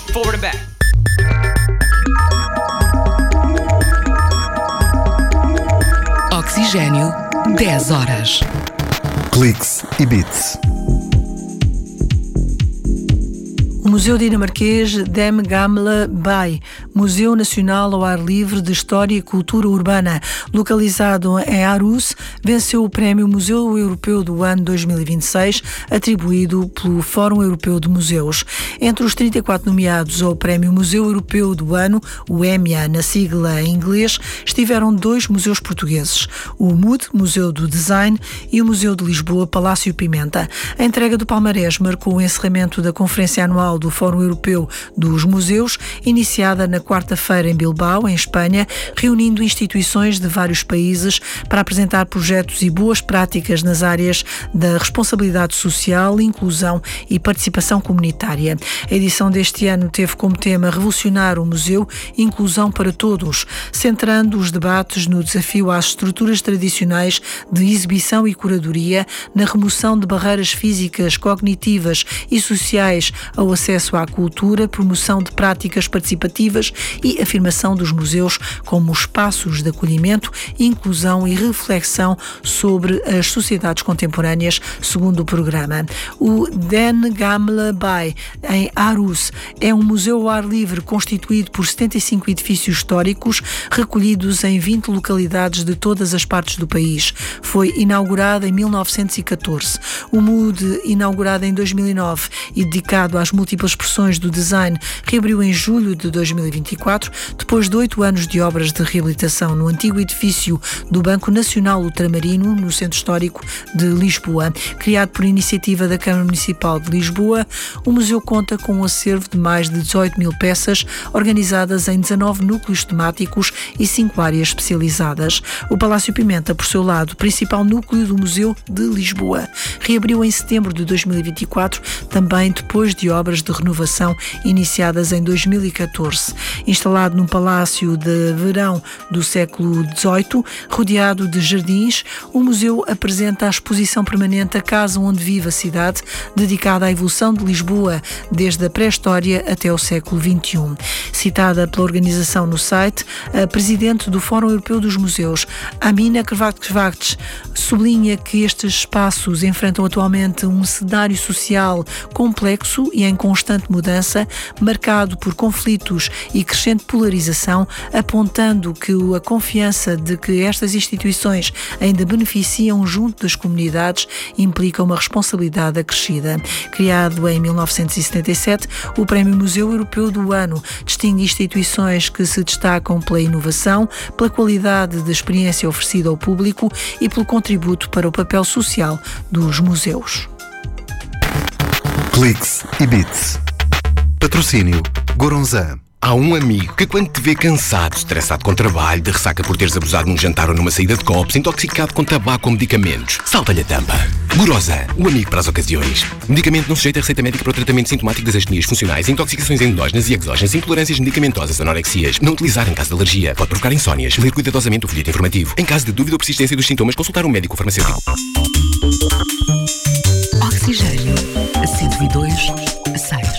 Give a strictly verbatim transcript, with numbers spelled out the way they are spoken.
Forward and back. Oxigênio, dez horas. Cliques e Beats. O Museu Dinamarquês Dem Gamle By, Museu Nacional ao Ar Livre de História e Cultura Urbana, localizado em Aarhus, venceu o Prémio Museu Europeu do Ano dois mil e vinte e seis, atribuído pelo Fórum Europeu de Museus. Entre os trinta e quatro nomeados ao Prémio Museu Europeu do Ano, o EMEA, na sigla em inglês, estiveram dois museus portugueses, o M U D, Museu do Design, e o Museu de Lisboa, Palácio Pimenta. A entrega do palmarés marcou o encerramento da Conferência Anual do Fórum Europeu dos Museus, iniciada na quarta-feira em Bilbao, em Espanha, reunindo instituições de vários países para apresentar projetos e boas práticas nas áreas da responsabilidade social, inclusão e participação comunitária. A edição deste ano teve como tema Revolucionar o Museu, Inclusão para Todos, centrando os debates no desafio às estruturas tradicionais de exibição e curadoria, na remoção de barreiras físicas, cognitivas e sociais ao acesso à cultura, promoção de práticas participativas e afirmação dos museus como espaços de acolhimento, inclusão e reflexão sobre as sociedades contemporâneas, segundo o programa. O Dem Gamle By, em Aarhus, é um museu ao ar livre constituído por setenta e cinco edifícios históricos recolhidos em vinte localidades de todas as partes do país. Foi inaugurado em mil novecentos e catorze. O M U D, inaugurado em dois mil e nove e dedicado às múltiplas expressões do design, reabriu em julho de dois mil e vinte e quatro, depois de oito anos de obras de reabilitação no antigo edifício do Banco Nacional Ultramarino, no Centro Histórico de Lisboa. Criado por iniciativa da Câmara Municipal de Lisboa, o museu conta com um acervo de mais de dezoito mil peças, organizadas em dezanove núcleos temáticos e cinco áreas especializadas. O Palácio Pimenta, por seu lado, principal núcleo do Museu de Lisboa, reabriu em setembro de dois mil e vinte e quatro, também depois de obras de renovação iniciadas em dois mil e catorze. Instalado num palácio de verão do século dezoito, rodeado de jardins, o museu apresenta a exposição permanente A Casa Onde Vive a Cidade, dedicada à evolução de Lisboa desde a pré-história até o século vinte e um. Citada pela organização no site, a presidente do Fórum Europeu dos Museus, Amina Krvac, sublinha que estes espaços enfrentam atualmente um cenário social complexo e em constante mudança, marcado por conflitos e crescente polarização, apontando que a confiança de que estas instituições ainda beneficiam junto das comunidades implica uma responsabilidade acrescida. Criado em mil novecentos e setenta e sete, o Prémio Museu Europeu do Ano distingue instituições que se destacam pela inovação, pela qualidade de experiência oferecida ao público e pelo contributo para o papel social dos museus. Cliques e Beats. Patrocínio Goronzan. Há um amigo que quando te vê cansado, estressado com trabalho, de ressaca por teres abusado num jantar ou numa saída de copos, intoxicado com tabaco ou medicamentos, salta-lhe a tampa. Goronzan, o amigo para as ocasiões. Medicamento não sujeito a receita médica para o tratamento sintomático das astenias funcionais, intoxicações endógenas e exógenas, intolerâncias medicamentosas, anorexias. Não utilizar em caso de alergia. Pode provocar insónias. Ler cuidadosamente o folheto informativo. Em caso de dúvida ou persistência dos sintomas, consultar um médico farmacêutico. Oxigênio, cento e dois, seis.